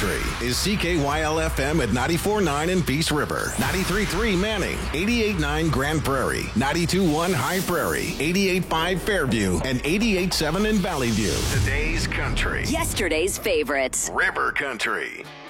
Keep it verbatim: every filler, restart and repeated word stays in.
Country is C K Y L F M at ninety-four point nine in Peace River, ninety-three point three Manning, eighty-eight point nine Grand Prairie, ninety-two point one High Prairie, eighty-eight point five Fairview, and eighty-eight point seven in Valley View. Today's country. Yesterday's favorites. River Country.